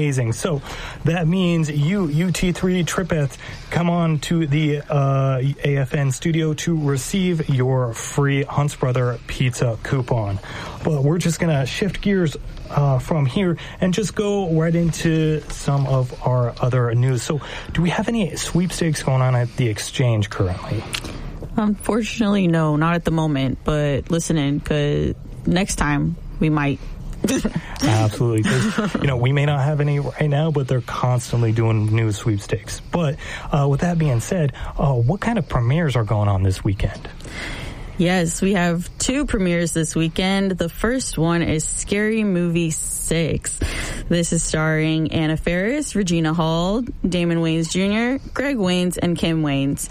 amazing. So that means you, UT3 Trippeth, come on to the AFN studio to receive your free Hunt's Brother pizza coupon. But we're just going to shift gears from here and just go right into some of our other news. So do we have any sweepstakes going on at the exchange currently? Unfortunately, no, not at the moment, but listen in, because next time we might. Absolutely. 'Cause, we may not have any right now, but they're constantly doing new sweepstakes. But with that being said, what kind of premieres are going on this weekend? Yes, we have 2 premieres this weekend. The first one is Scary Movie 6. This is starring Anna Faris, Regina Hall, Damon Wayans Jr., Greg Wayans, and Kim Wayans.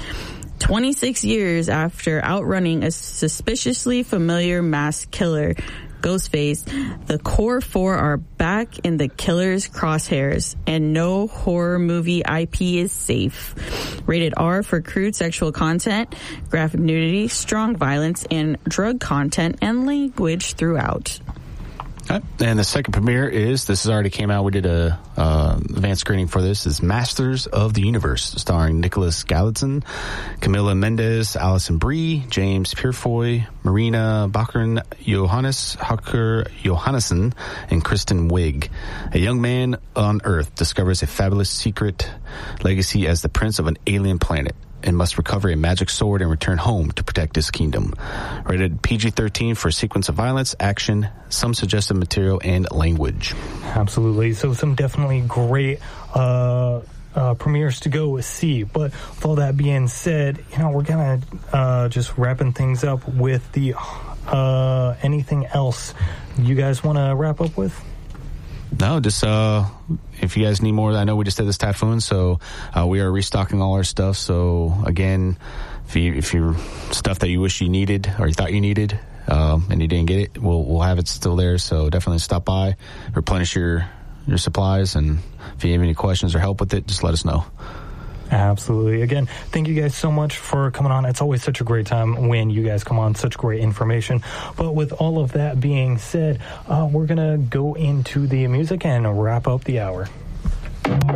26 years after outrunning a suspiciously familiar masked killer, Ghostface, the core 4 are back in the killer's crosshairs, and no horror movie IP is safe. Rated R for crude sexual content, graphic nudity, strong violence, and drug content and language throughout. And the second premiere this has already came out. We did a advanced screening for this. Is Masters of the Universe, starring Nicholas Gallatin, Camila Mendes, Alison Brie, James Purefoy, Marina Baccarin, Johannes Hauker Johannesson, and Kristen Wiig. A young man on Earth discovers a fabulous secret legacy as the prince of an alien planet and must recover a magic sword and return home to protect his kingdom. Rated PG-13 for a sequence of violence, action, some suggestive material, and language. Absolutely. So some definitely great premieres to go see. But with all that being said, we're going to just wrapping things up with the anything else you guys want to wrap up with? No, just if you guys need more, I know we just did this typhoon, so we are restocking all our stuff. So again, if you're stuff that you wish you needed or you thought you needed and you didn't get it, we'll have it still there. So definitely stop by, replenish your supplies, and if you have any questions or help with it, just let us know. Absolutely. Again, thank you guys so much for coming on. It's always such a great time when you guys come on, such great information. But with all of that being said, we're going to go into the music and wrap up the hour.